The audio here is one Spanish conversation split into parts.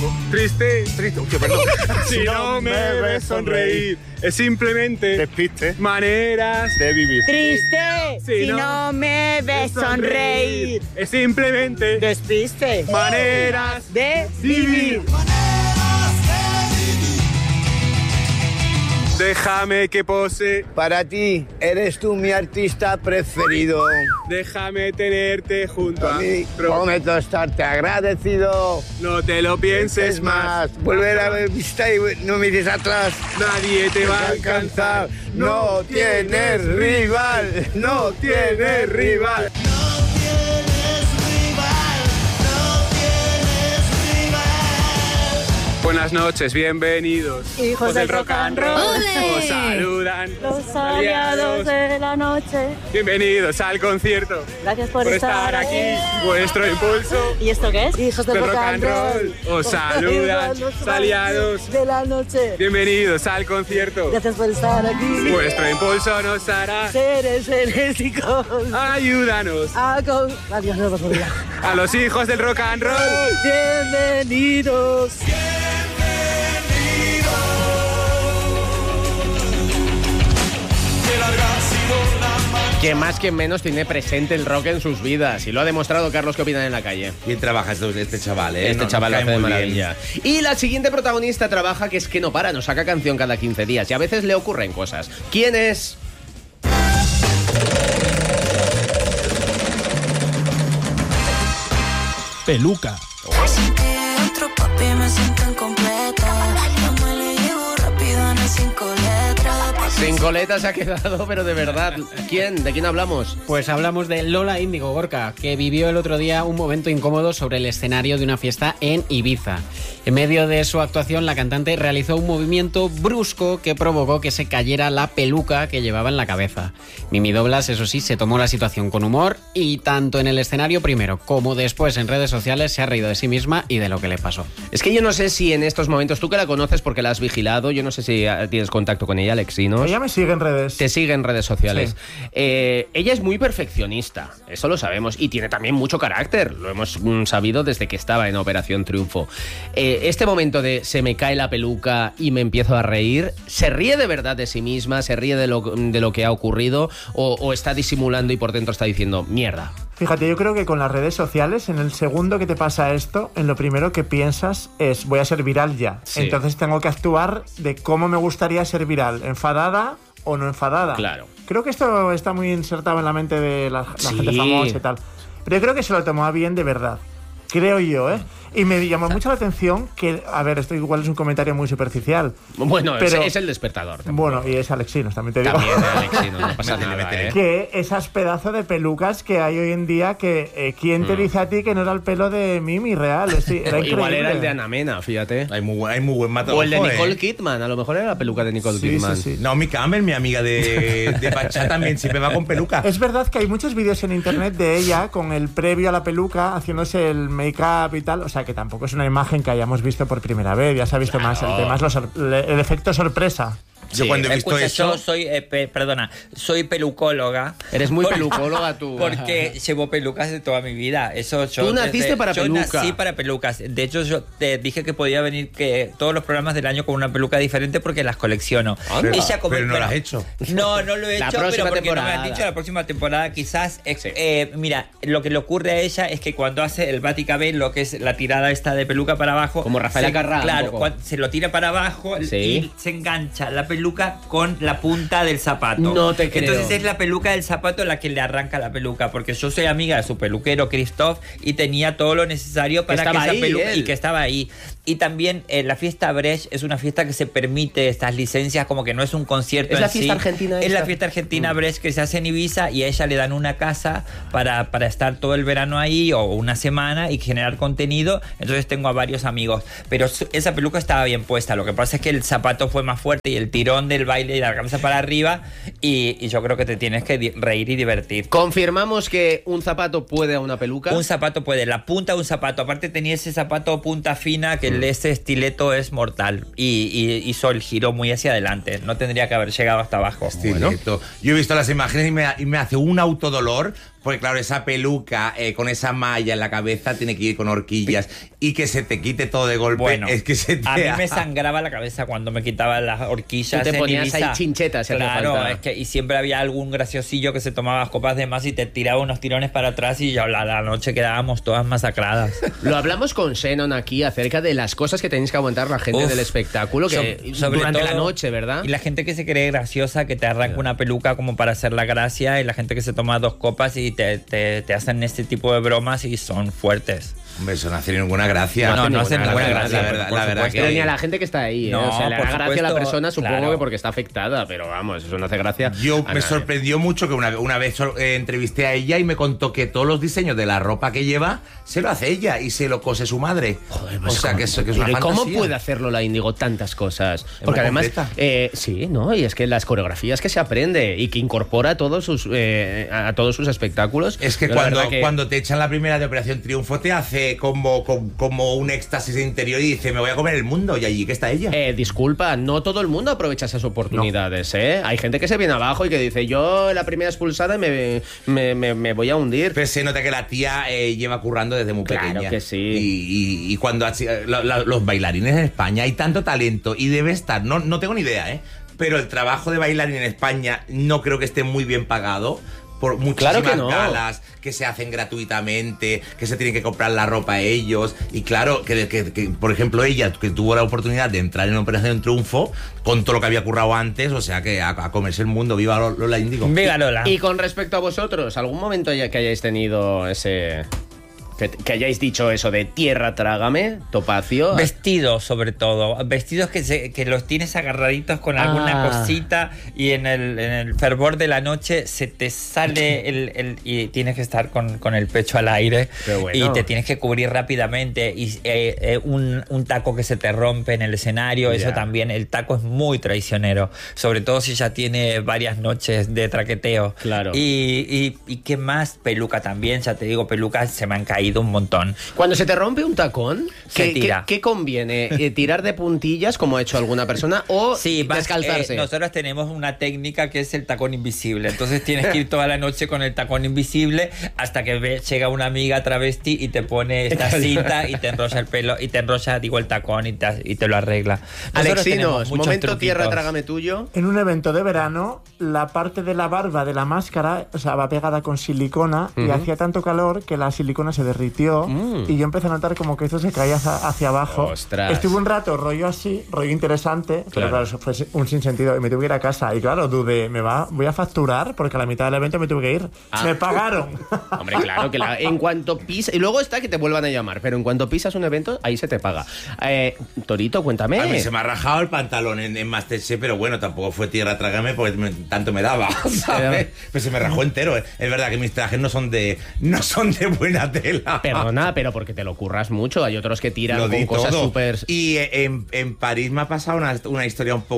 Triste, perdón. Si no me ves sonreír, es simplemente despiste, maneras de vivir. Triste, si no me ves sonreír, es simplemente despiste, maneras de vivir. Déjame que pose. Para ti, eres tú mi artista preferido. Déjame tenerte junto a mí. Prometo estarte agradecido. No te lo pienses más. Volver a ver vista y no mires atrás. Nadie te va a alcanzar. No tienes rival. No tienes rival. Buenas noches, bienvenidos. Hijos del rock and roll. Os saludan Los aliados de la noche. Bienvenidos al concierto. Gracias por estar aquí. Vuestro impulso. ¿Y esto qué es? Hijos del rock and roll. Os saludan los aliados de la noche. Bienvenidos al concierto. Gracias por estar aquí. Vuestro impulso nos hará seres enérgicos. Ayúdanos. Adiós, no lo olvidar. A los hijos del rock and roll. Bienvenidos. Que más que menos tiene presente el rock en sus vidas. Y lo ha demostrado Carlos. ¿Qué opinan en la calle? Bien trabaja este chaval, ¿eh? Este chaval lo hace de maravilla. Bien. Y la siguiente protagonista trabaja que es que no para, nos saca canción cada 15 días. Y a veces le ocurren cosas. ¿Quién es? Peluca. Otro papi me siento incompleta. No me le llevo rápido en el 5 letras. Sin coleta se ha quedado, pero de verdad. ¿Quién? ¿De quién hablamos? Pues hablamos de Lola Índigo, Gorka, que vivió el otro día un momento incómodo sobre el escenario de una fiesta en Ibiza. En medio de su actuación, la cantante realizó un movimiento brusco que provocó que se cayera la peluca que llevaba en la cabeza. Mimi Doblas, eso sí, se tomó la situación con humor y tanto en el escenario primero como después en redes sociales se ha reído de sí misma y de lo que le pasó. Es que yo no sé si en estos momentos, tú que la conoces porque la has vigilado, yo no sé si tienes contacto con ella, Alexinos. Ella me sigue en redes. Te sigue en redes sociales. Sí. Ella es muy perfeccionista, eso lo sabemos, y tiene también mucho carácter, lo hemos sabido desde que estaba en Operación Triunfo. Este momento de se me cae la peluca y me empiezo a reír, ¿se ríe de verdad de sí misma? ¿Se ríe de lo que ha ocurrido? ¿O está disimulando y por dentro está diciendo mierda? Fíjate, yo creo que con las redes sociales, en el segundo que te pasa esto, en lo primero que piensas es voy a ser viral ya. Sí. Entonces tengo que actuar de cómo me gustaría ser viral, enfadada o no enfadada. Claro. Creo que esto está muy insertado en la mente de la gente famosa y tal. Pero yo creo que se lo tomaba bien de verdad. Creo yo, ¿eh? Y me llamó mucho la atención que, a ver, esto igual es un comentario muy superficial. Bueno, pero, es el despertador. También. Bueno, y es Alexinos, también te digo. También Alexinos, no pasa nada, ¿eh? Que esas pedazos de pelucas que hay hoy en día, que ¿quién te dice a ti que no era el pelo de Mimi real? Era igual era el de Ana Mena, fíjate. Hay muy buen matador. O el de Nicole Kidman, a lo mejor era la peluca de Nicole Kidman. Sí. Naomi Campbell, mi amiga de Pachá, también siempre va con peluca. Es verdad que hay muchos vídeos en internet de ella con el previo a la peluca, haciéndose el make-up y tal, o sea que tampoco es una imagen que hayamos visto por primera vez, ya se ha visto más el tema, el efecto sorpresa. Yo cuando he visto eso... Yo soy, soy pelucóloga. Eres muy pelucóloga tú. Porque llevo pelucas de toda mi vida. Tú naciste para peluca. Yo nací para pelucas. De hecho, yo te dije que podía venir que todos los programas del año con una peluca diferente porque las colecciono. Pero no lo has hecho. No lo he hecho, pero porque temporada. no me han dicho la próxima temporada quizás. Mira, lo que le ocurre a ella es que cuando hace el Vaticabel, lo que es la tirada esta de peluca para abajo... Como Rafael Carrá. Claro, se lo tira para abajo y se engancha la peluca con la punta del zapato. No te creo. Entonces es la peluca del zapato la que le arranca la peluca, porque yo soy amiga de su peluquero Christoph y tenía todo lo necesario para que esa peluca y que estaba ahí. Y también la fiesta Brecht es una fiesta que se permite estas licencias, como que no es un concierto en sí. ¿Es la fiesta argentina? Es la fiesta argentina Brecht que se hace en Ibiza y a ella le dan una casa para estar todo el verano ahí o una semana y generar contenido. Entonces tengo a varios amigos. Pero esa peluca estaba bien puesta. Lo que pasa es que el zapato fue más fuerte y el tirón del baile y la cabeza para arriba y yo creo que te tienes que reír y divertir. ¿Confirmamos que un zapato puede a una peluca? Un zapato puede, la punta de un zapato. Aparte tenía ese zapato punta fina que ese estileto es mortal y hizo el giro muy hacia adelante. No tendría que haber llegado hasta abajo. Bueno. Yo he visto las imágenes y me hace un autodolor Porque claro, esa peluca con esa malla en la cabeza tiene que ir con horquillas y que se te quite todo de golpe. Bueno, es que a mí me sangraba la cabeza cuando me quitaban las horquillas. Tú te en ponías Ibiza. ahí chinchetas. Claro, es que y siempre había algún graciosillo que se tomaba copas de más y te tiraba unos tirones para atrás y ya la noche quedábamos todas masacradas. Lo hablamos con Shannon aquí acerca de las cosas que tenéis que aguantar la gente del espectáculo que sobre durante todo, la noche, ¿verdad? Y la gente que se cree graciosa, que te arranca una peluca como para hacer la gracia, y la gente que se toma 2 copas y te hacen este tipo de bromas y son fuertes. Hombre, eso no hace ninguna gracia. No hace ninguna gracia. La verdad Pero que... ni a la gente que está ahí, No, o sea, le por da gracia a la supuesto, persona, supongo claro. que porque está afectada, pero vamos, eso no hace gracia. Yo a me nadie. sorprendió mucho que una vez entrevisté a ella y me contó que todos los diseños de la ropa que lleva se lo hace ella y se lo cose su madre. Joder, o pues sea, ¿cómo? que es una Pero ¿y fantasía. ¿Cómo puede hacerlo la Índigo tantas cosas? muy Porque además, completa. sí, ¿no? Y es que las coreografías que se aprende y que incorpora a todos sus espectáculos. Es que yo la verdad que- cuando te echan la primera de Operación Triunfo te hace como un éxtasis interior y dice, me voy a comer el mundo, y allí que está ella. Disculpa, no todo el mundo aprovecha esas oportunidades, ¿eh? Hay gente que se viene abajo y que dice, yo la primera expulsada me voy a hundir. Pero se nota que la tía lleva currando desde muy Claro pequeña. que sí. Y cuando los bailarines en España hay tanto talento y debe estar, no tengo ni idea, pero el trabajo de bailarín en España no creo que esté muy bien pagado. Por muchísimas Claro que no. galas que se hacen gratuitamente, que se tienen que comprar la ropa ellos. Y claro, que, por ejemplo, ella, que tuvo la oportunidad de entrar en Operación Triunfo con todo lo que había currado antes, o sea que a comerse el mundo. Viva Lola Índigo. Viva Lola. Y con respecto a vosotros, ¿algún momento ya que hayáis tenido ese... Que hayáis dicho eso de tierra trágame, Topacio? Vestidos, sobre todo. Vestidos que los tienes agarraditos con alguna cosita y en el fervor de la noche se te sale y tienes que estar con el pecho al aire. Bueno. Y te tienes que cubrir rápidamente. Y un taco que se te rompe en el escenario, Ya. eso también. El taco es muy traicionero. Sobre todo si ya tiene varias noches de traqueteo. Claro. Y qué más, peluca también. Ya te digo, pelucas se me han caído un montón. Cuando se te rompe un tacón, Se tira. ¿qué conviene? ¿Tirar de puntillas, como ha hecho alguna persona, o Sí, descalzarse? Nosotros tenemos una técnica que es el tacón invisible. Entonces tienes que ir toda la noche con el tacón invisible hasta que llega una amiga travesti y te pone esta cinta y te enrolla el pelo y te enrolla, digo, el tacón y te lo arregla. Nosotros tenemos Alexinos, muchos momento truquitos. tierra trágame tuyo. En un evento de verano, la parte de la barba de la máscara, o sea, va pegada con silicona y hacía tanto calor que la silicona se derritió y yo empecé a notar como que esto se caía hacia abajo. Ostras. Estuve un rato rollo así, rollo interesante, pero claro, eso fue un sinsentido y me tuve que ir a casa. Y claro, dudé, voy a facturar porque a la mitad del evento me tuve que ir. Me pagaron. Hombre, claro, que en cuanto pisas... Y luego está que te vuelvan a llamar, pero en cuanto pisas un evento, ahí se te paga. Torito, cuéntame. A mí se me ha rajado el pantalón en Masterchef, pero bueno, tampoco fue tierra trágame porque tanto me daba, ¿sabes? Pero se me rajó entero. Es verdad que mis trajes no son de buena tela. Perdona, pero porque te lo curras mucho. Hay otros que tiran Lo con di cosas todo. súper... Y en París me ha pasado una historia un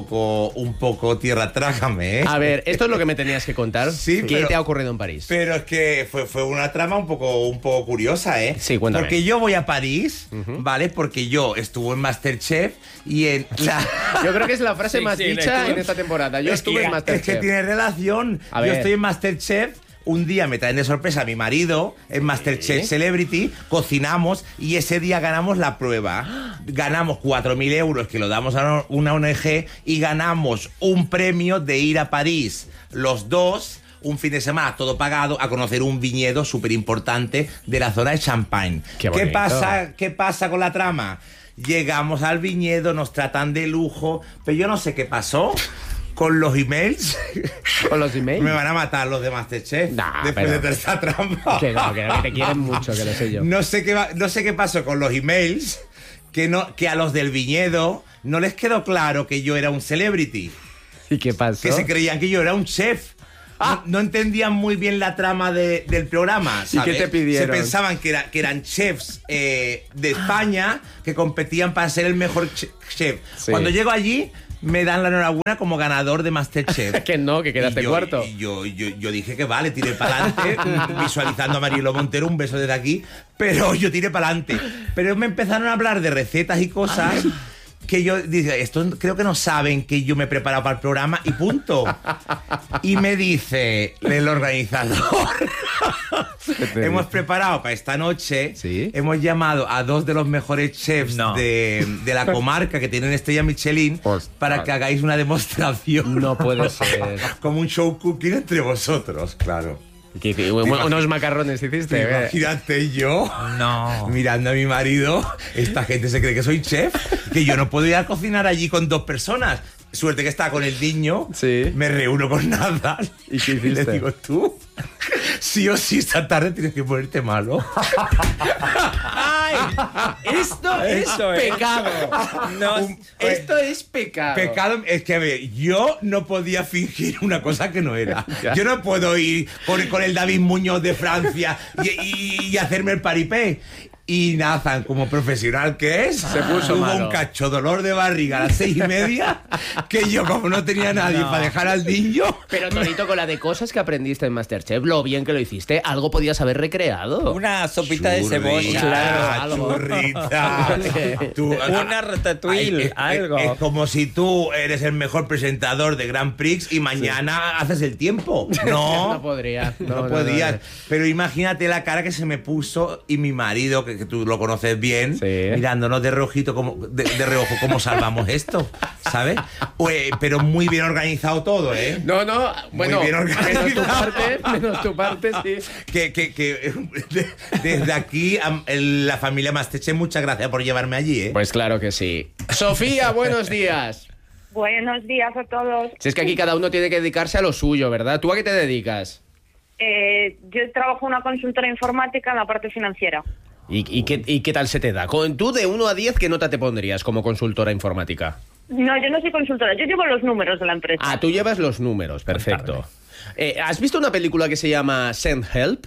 poco tierra trágame, ¿eh? A ver, esto es lo que me tenías que contar. Sí, ¿Qué pero- te ha ocurrido en París? Pero es que fue una trama un poco curiosa, ¿eh? Sí, cuéntame. Porque yo voy a París, ¿vale? Porque yo estuve en Masterchef y en la... Yo creo que es la frase Sí, más sí, dicha estuve- en esta temporada. Yo Es estuve que- en Masterchef. Es que tiene relación. A Yo ver. estoy en Masterchef. Un día me traen de sorpresa a mi marido en Masterchef Celebrity, cocinamos y ese día ganamos la prueba. Ganamos 4.000 euros que lo damos a una ONG y ganamos un premio de ir a París los dos, un fin de semana todo pagado, a conocer un viñedo súper importante de la zona de Champagne. Qué bonito. ¿Qué pasa con la trama? Llegamos al viñedo, nos tratan de lujo, pero yo no sé qué pasó con los emails. ¿Con los emails? Me van a matar los de Masterchef Nah, después pero- de toda esta trampa. Que no, que te quieren mucho, que lo sé yo. No sé qué pasó con los emails, que a los del viñedo no les quedó claro que yo era un celebrity, ¿Y qué pasó? que se creían que yo era un chef. No entendían muy bien la trama del programa, ¿Y ¿sabes? qué te pidieron? Se pensaban que eran chefs de España que competían para ser el mejor chef. Sí. Cuando llego allí, me dan la enhorabuena como ganador de Masterchef. Que no, que quedaste Y yo- cuarto. y yo dije que vale, tiré para adelante, visualizando a Marielo Montero, un beso desde aquí, pero yo tiré para adelante. Pero me empezaron a hablar de recetas y cosas que yo dice, esto creo que no saben que yo me he preparado para el programa y punto. Y me dice el organizador, hemos preparado para esta noche, ¿Sí? hemos llamado a 2 de los mejores chefs de la comarca que tienen estrella Michelin para que hagáis una demostración. No puede ser. Como un show cooking entre vosotros, claro. Unos macarrones hiciste. Imagínate yo mirando a mi marido. Esta gente se cree que soy chef, que yo no puedo ir a cocinar allí con 2 personas. Suerte que estaba con el niño. Sí. Me reúno con Nadal. ¿Y qué hiciste? Y le digo, tú, sí o sí, esta tarde tienes que ponerte malo. ¡Ay! Esto es pecado. Esto es pecado. Pecado es que, a ver, yo no podía fingir una cosa que no era. Yo no puedo ir con el David Muñoz de Francia y hacerme el paripé. Y Nathan, como profesional que es, se puso tuvo malo. un cacho dolor de barriga a las 6:30, que yo, como no tenía nadie para dejar al niño... Pero, Torito, con la de cosas que aprendiste en MasterChef, lo bien que lo hiciste, algo podías haber recreado. Una sopita de cebolla. Claro, algo. Churrita. Una ratatouille, algo. Es como si tú eres el mejor presentador de Grand Prix y mañana haces el tiempo. No, No podría. no podías. Pero imagínate la cara que se me puso y mi marido, que tú lo conoces bien, mirándonos de reojito, de reojo, cómo salvamos esto, ¿sabes? Pero muy bien organizado todo, ¿eh? No, bueno, muy bien organizado. menos tu parte, sí. Que desde aquí, la familia Masterchef, muchas gracias por llevarme allí, ¿eh? Pues claro que sí. Sofía, buenos días. Buenos días a todos. Si es que aquí cada uno tiene que dedicarse a lo suyo, ¿verdad? ¿Tú a qué te dedicas? Yo trabajo en una consultora informática en la parte financiera. ¿Y qué tal se te da? Tú de 1 a 10, ¿qué nota te pondrías como consultora informática? No, yo no soy consultora, yo llevo los números de la empresa. Ah, tú llevas los números, perfecto. ¿Has visto una película que se llama Send Help?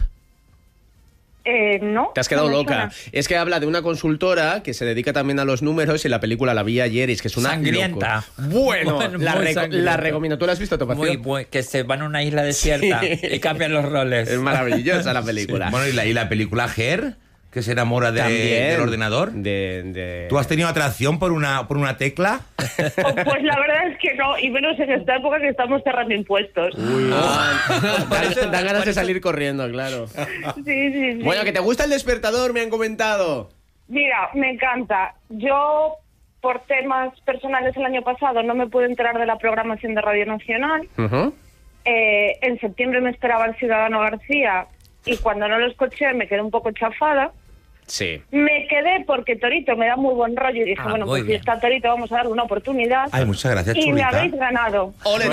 No. Te has quedado no me loca. suena. Es que habla de una consultora que se dedica también a los números y la película la vi ayer y es que es una Sangrienta. Bueno, Muy la sangrienta. recomiendo. ¿Tú la has visto, Topacio? Muy bueno, que se van a una isla desierta y cambian los roles. Es maravillosa la película. Bueno, y la película Her, que se enamora del ordenador. ¿Tú has tenido atracción por una tecla? Pues la verdad es que no, y menos en esta época que estamos cerrando impuestos. Dan ganas de salir corriendo, claro. Sí. Bueno, que te gusta el despertador, me han comentado. Mira, me encanta. Yo, por temas personales el año pasado, no me pude enterar de la programación de Radio Nacional. Uh-huh. En septiembre me esperaba el Ciudadano García y cuando no lo escuché me quedé un poco chafada. Sí. Me quedé porque Torito me da muy buen rollo y dije, bueno, pues si está Torito vamos a darle una oportunidad. Ay, muchas gracias, y chulita. me habéis ganado. ¡Ole!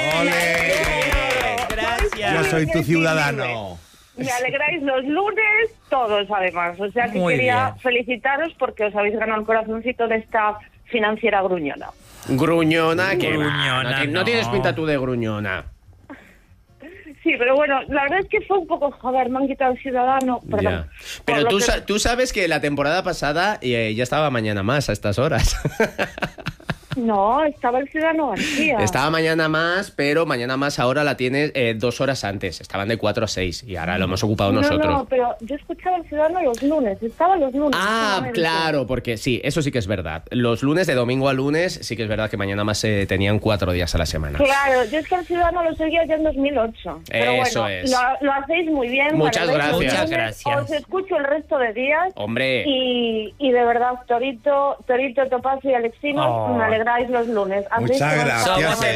Gracias. Yo soy tu ciudadano. Me alegráis los lunes todos, además. O sea que Muy quería bien. felicitaros porque os habéis ganado el corazoncito de esta financiera gruñona. Gruñona, que Gruñona, no no. tienes pinta tú de gruñona. Sí, pero bueno, la verdad es que fue un poco, joder, me han quitado el Ciudadano. Perdón. Ya. Pero tú sabes que la temporada pasada ya estaba Mañana Más a estas horas. No, estaba el Ciudadano García. Estaba Mañana Más, pero Mañana Más ahora la tienes 2 horas antes. Estaban de 4 a 6 y ahora lo hemos ocupado nosotros. No, pero yo escuchaba al Ciudadano los lunes, estaba los lunes. Ah, solamente. claro, porque sí, eso sí que es verdad. Los lunes, de domingo a lunes, sí que es verdad que Mañana Más tenían 4 días a la semana. Claro, yo es que el Ciudadano lo seguía ya en 2008. Pero Eso bueno, es. lo hacéis muy bien. Muchas me alegráis gracias. los lunes, Muchas gracias. Os escucho el resto de días. Hombre. Y de verdad, Torito, Topacio y Alexinos, Oh. me alegráis los lunes. Hacéis Muchas que- gracias. Somos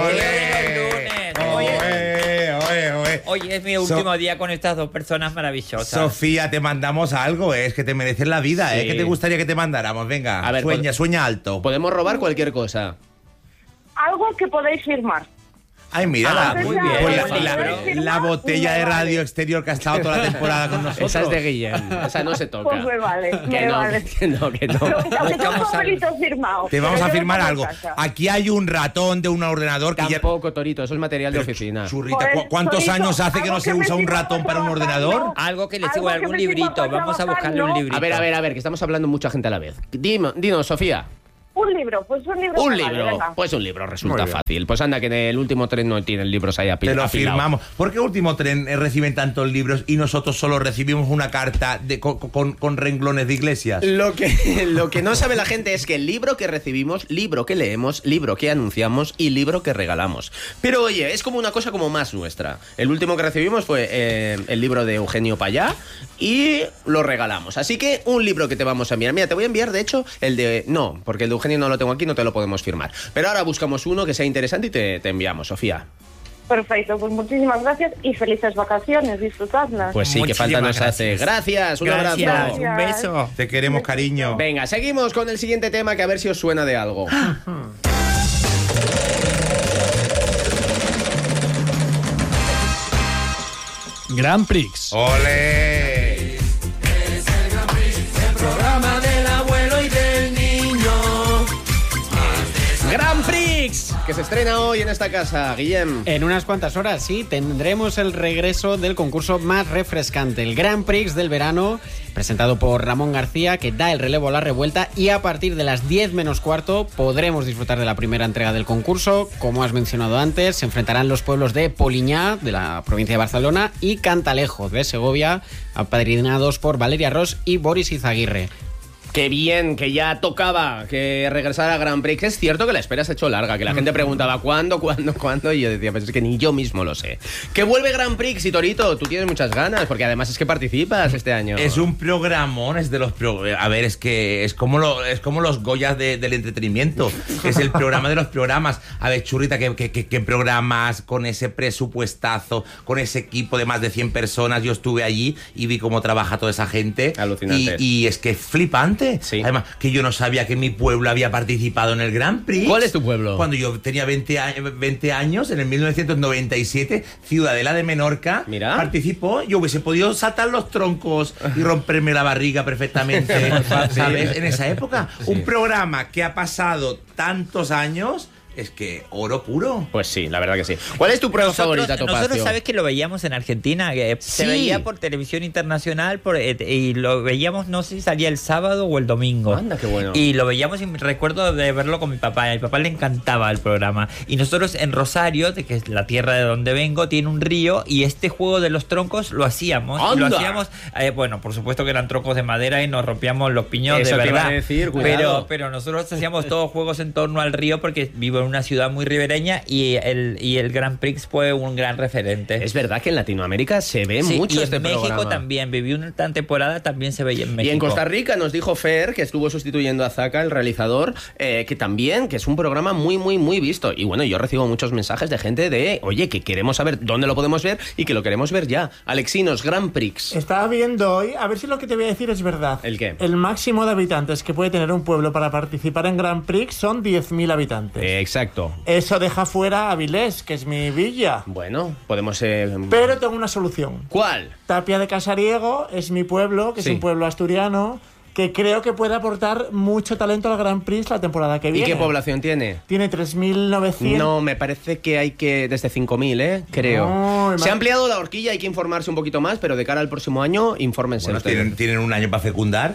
Ole. Hoy es mi último día con estas 2 personas maravillosas. Sofía, te mandamos algo, es que te mereces la vida, Sí. ¿Qué te gustaría que te mandáramos? Venga, A ver, sueña alto. Podemos robar cualquier cosa. Algo que podéis firmar. Ay, mira, muy bien. pues la Firma, botella de radio exterior que ha estado toda la temporada con nosotros. Esa es de Guillem, esa no se toca. Pues me vale, Que me no, vale. que no. Aunque tengo un papelito firmado. Te vamos pero a yo lo firmar pongo en algo. casa. Aquí hay un ratón de un ordenador que ya... Tampoco, Torito, eso es material de oficina. Churrita, Pues, ¿cuántos Torito, años hace que no algo se que me usa un sirva ratón para un trabajando. ordenador? Algo que les Algo sirva, que algún me sirva librito. para Vamos a buscarle trabajar, un ¿no? librito. A ver, que estamos hablando mucha gente a la vez. Dinos, Sofía. Un libro. Un vale, libro, venga. pues un libro resulta Muy bien. fácil. Pues anda, que en el último tren no tienen libros ahí Te lo apilados. firmamos. ¿Por qué Último Tren reciben tantos libros y nosotros solo recibimos una carta con renglones de iglesias? Lo que no sabe la gente es que el libro que recibimos, libro que leemos, libro que anunciamos y libro que regalamos. Pero oye, es como una cosa como más nuestra. El último que recibimos fue el libro de Eugenio Payá y lo regalamos. Así que un libro que te vamos a enviar. Mira, te voy a enviar, de hecho, el de... No, porque el de Eugenio no lo tengo aquí, no te lo podemos firmar. Pero ahora buscamos uno que sea interesante y te enviamos, Sofía. Perfecto, pues muchísimas gracias y felices vacaciones, disfrutadlas. Pues sí, que falta nos hace. Gracias, un abrazo. Gracias, un beso. Te queremos, cariño. Venga, seguimos con el siguiente tema, que a ver si os suena de algo. Grand Prix. ¡Ole! Programa del abuelo y del niño. Grand Prix, que se estrena hoy en esta casa, Guillem. En unas cuantas horas, sí, tendremos el regreso del concurso más refrescante, el Grand Prix del verano, presentado por Ramón García, que da el relevo a la revuelta, y a partir de las 10 menos cuarto podremos disfrutar de la primera entrega del concurso. Como has mencionado antes, se enfrentarán los pueblos de Poliñá, de la provincia de Barcelona, y Cantalejo, de Segovia, apadrinados por Valeria Ross y Boris Izaguirre. Qué bien, que ya tocaba que regresara a Grand Prix. Es cierto que la espera se ha hecho larga, que la gente preguntaba ¿cuándo? Y yo decía, pues es que ni yo mismo lo sé. Que vuelve Grand Prix y Torito, tú tienes muchas ganas, porque además es que participas este año. Es un programón, es de los... A ver, es que es como los Goyas del entretenimiento. Es el programa de los programas. A ver, Churrita, ¿qué programas con ese presupuestazo, con ese equipo de más de 100 personas? Yo estuve allí y vi cómo trabaja toda esa gente. Alucinante. Y es que es flipante. Sí. Además, que yo no sabía que mi pueblo había participado en el Grand Prix. ¿Cuál es tu pueblo? Cuando yo tenía 20 años, en el 1997, Ciudadela de Menorca, Mira. participó. Yo hubiese podido saltar los troncos y romperme la barriga perfectamente, ¿sabes? En esa época. Sí. Un programa que ha pasado tantos años... Es que oro puro. Pues sí, la verdad que sí. ¿Cuál es tu prueba favorita, Topacio? Nosotros sabes que lo veíamos en Argentina, que se Sí. veía por televisión internacional y lo veíamos, no sé si salía el sábado o el domingo. Anda, qué bueno. Y lo veíamos y me recuerdo de verlo con mi papá. A mi papá le encantaba el programa. Y nosotros en Rosario, que es la tierra de donde vengo, tiene un río y este juego de los troncos lo hacíamos. Y lo ¡Anda! hacíamos, bueno, por supuesto que eran troncos de madera y nos rompíamos los piñones, Eso de te iba verdad. a decir, cuidado. Pero nosotros hacíamos todos juegos en torno al río porque vivo en una ciudad muy ribereña y el Grand Prix fue un gran referente. Es verdad que en Latinoamérica se ve Sí, mucho y este en México programa. también, viví una temporada, también se veía en México. Y en Costa Rica nos dijo Fer, que estuvo sustituyendo a Zaka, el realizador, que también, que es un programa muy, muy, muy visto. Y bueno, yo recibo muchos mensajes de gente de, oye, que queremos saber dónde lo podemos ver y que lo queremos ver ya. Alexinos, Grand Prix. Estaba viendo hoy, a ver si lo que te voy a decir es verdad. ¿El qué? El máximo de habitantes que puede tener un pueblo para participar en Grand Prix son 10.000 habitantes. Exacto. Eso deja fuera a Avilés, que es mi villa. Bueno, podemos... Pero tengo una solución. ¿Cuál? Tapia de Casariego es mi pueblo, que Sí. es un pueblo asturiano, que creo que puede aportar mucho talento al Grand Prix la temporada que ¿Y viene. qué población tiene? Tiene 3.900. No, me parece que hay que... Desde 5.000, creo. No, Se ha ampliado la horquilla, hay que informarse un poquito más, pero de cara al próximo año, infórmense. Bueno, ustedes. tienen un año para fecundar.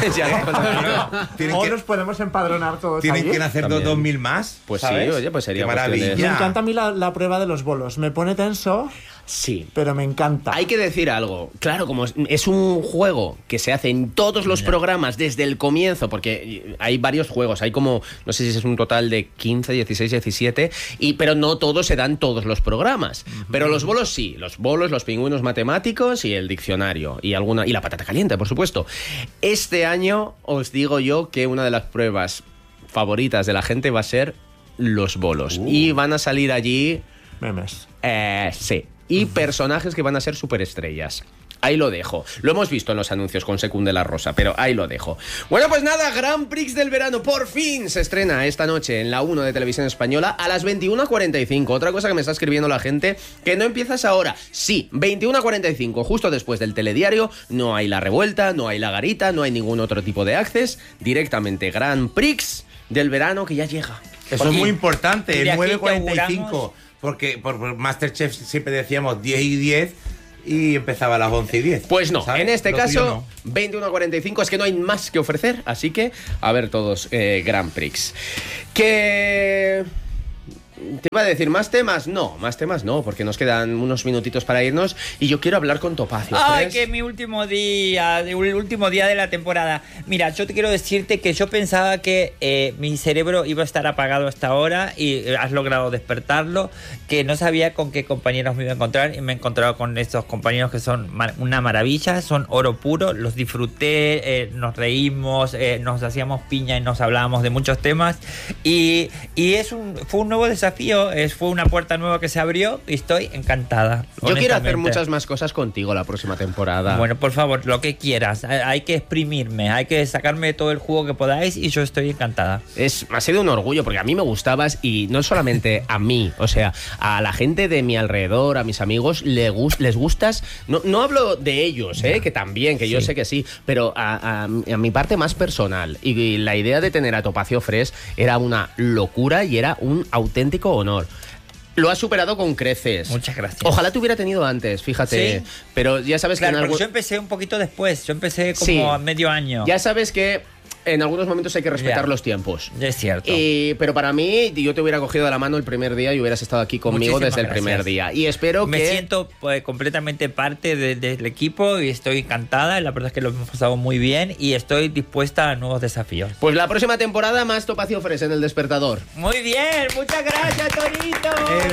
Ya, Tienen O que, nos podemos empadronar todos tienen allí. que nacer También. 2.000 más. Pues ¿sabes? sí, oye, pues sería Qué cuestión de- maravilla. Me encanta a mí la prueba de los bolos. Me pone tenso, Sí. pero me encanta. Hay que decir algo. Claro, como es un juego que se hace en todos los programas desde el comienzo, porque hay varios juegos, hay como, no sé si es un total de 15, 16, 17, pero no todos se dan todos los programas. Pero los bolos sí, los bolos, los pingüinos matemáticos y el diccionario y la patata caliente, por supuesto. Este año os digo yo que una de las pruebas favoritas de la gente va a ser los bolos. Y van a salir allí... Memes. Sí. Y personajes que van a ser superestrellas. Ahí lo dejo. Lo hemos visto en los anuncios con Secund de la Rosa, pero ahí lo dejo. Bueno, pues nada, Grand Prix del verano por fin se estrena esta noche en la 1 de Televisión Española a las 21:45. Otra cosa que me está escribiendo la gente, que no empiezas ahora. Sí, 21:45, justo después del telediario. No hay la revuelta, no hay la garita, no hay ningún otro tipo de access. Directamente Grand Prix del verano que ya llega. Eso es muy importante, y de el aquí que 9:45. auguramos- Porque por Masterchef siempre decíamos 10 y 10. y empezaba a las 11:10. Pues no, ¿sabes? en este Lo caso, tuyo 21:45, es que no hay más que ofrecer, así que a ver todos Grand Prix. Que... ¿Te iba a decir más temas? No, más temas no, porque nos quedan unos minutitos para irnos y yo quiero hablar con Topacio. Ay, que mi último día, el último día de la temporada. Mira, yo te quiero decirte que yo pensaba que mi cerebro iba a estar apagado hasta ahora y has logrado despertarlo, que no sabía con qué compañeros me iba a encontrar y me he encontrado con estos compañeros que son una maravilla, son oro puro, los disfruté, nos reímos, nos hacíamos piña y nos hablábamos de muchos temas y fue un nuevo desafío, fue una puerta nueva que se abrió y estoy encantada. Yo quiero hacer muchas más cosas contigo la próxima temporada. Bueno, por favor, lo que quieras. Hay que exprimirme, hay que sacarme todo el jugo que podáis y yo estoy encantada. Ha sido un orgullo porque a mí me gustabas y no solamente a mí, o sea, a la gente de mi alrededor, a mis amigos, les gustas. No hablo de ellos, que también, que yo sé que sí, pero a mi parte más personal. Y la idea de tener a Topacio Fresh era una locura y era un auténtico honor. Lo has superado con creces. Muchas gracias. Ojalá te hubiera tenido antes, fíjate. ¿Sí? Pero ya sabes claro, que en porque yo empecé un poquito después. Yo empecé como a medio año. Ya sabes que en algunos momentos hay que respetar los tiempos. Es cierto. Pero para mí, yo te hubiera cogido de la mano el primer día y hubieras estado aquí conmigo desde el primer día. Y espero Me siento completamente parte del equipo y estoy encantada. La verdad es que lo hemos pasado muy bien y estoy dispuesta a nuevos desafíos. Pues la próxima temporada más Topacio Fresh en El Despertador. Muy bien, muchas gracias, Torito.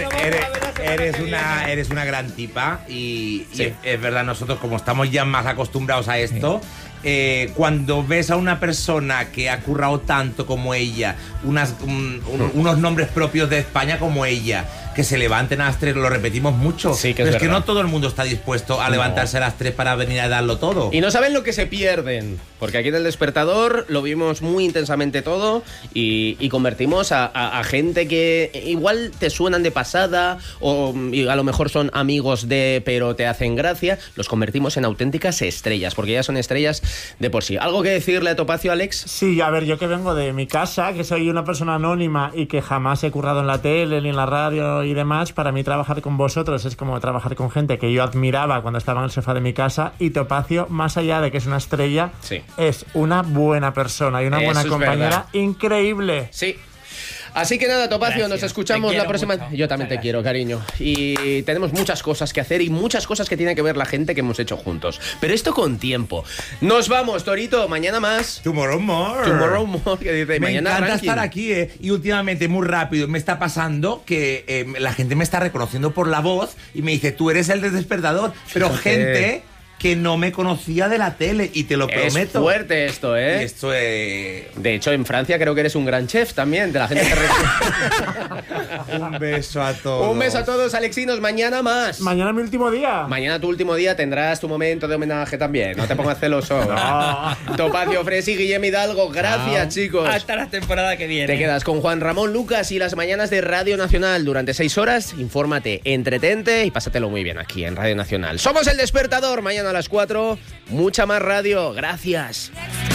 Eres una gran tipa y es verdad, nosotros como estamos ya más acostumbrados a esto... cuando ves a una persona que ha currado tanto como ella, unos nombres propios de España como ella, que se levanten a las 3, lo repetimos mucho. Sí, pero es que no todo el mundo está dispuesto a levantarse a las 3 para venir a darlo todo. Y no saben lo que se pierden, porque aquí en El Despertador lo vimos muy intensamente todo y convertimos a gente que igual te suenan de pasada o a lo mejor son amigos pero te hacen gracia, los convertimos en auténticas estrellas, porque ya son estrellas de por sí. ¿Algo que decirle a Topacio, Alex? Sí, a ver, yo que vengo de mi casa, que soy una persona anónima y que jamás he currado en la tele ni en la radio y demás, para mí trabajar con vosotros es como trabajar con gente que yo admiraba cuando estaba en el sofá de mi casa, y Topacio, más allá de que es una estrella, es una buena persona y una buena compañera increíble. Sí. Así que nada, Topacio, nos escuchamos la próxima... mucho. Yo también te quiero, cariño. Y tenemos muchas cosas que hacer y muchas cosas que tiene que ver la gente que hemos hecho juntos. Pero esto con tiempo. Nos vamos, Torito, mañana más. Tomorrow more. Tomorrow more, que dice, Me mañana encanta ranking. estar aquí, y últimamente muy rápido me está pasando que la gente me está reconociendo por la voz y me dice, tú eres el del Despertador, pero gente que no me conocía de la tele, y te lo prometo. Es fuerte esto, ¿eh? Y esto es... De hecho, en Francia creo que eres un gran chef también, de la gente que... Un beso a todos. Un beso a todos, Alexinos, mañana más. Mañana mi último día. Mañana tu último día, tendrás tu momento de homenaje también, no te pongas celoso. Topacio Fresh y Guillem Hidalgo, gracias, chicos. Hasta la temporada que viene. Te quedas con Juan Ramón Lucas y las mañanas de Radio Nacional durante 6 horas. Infórmate, entretente y pásatelo muy bien aquí en Radio Nacional. Somos El Despertador, mañana a las 4. Mucha más radio. Gracias.